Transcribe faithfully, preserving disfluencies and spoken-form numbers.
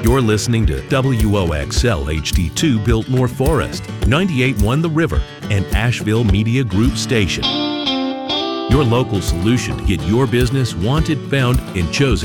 You're listening to W O X L H D two Biltmore Forest, ninety-eight point one The River, and Asheville Media Group Station. Your local solution to get your business wanted, found, and chosen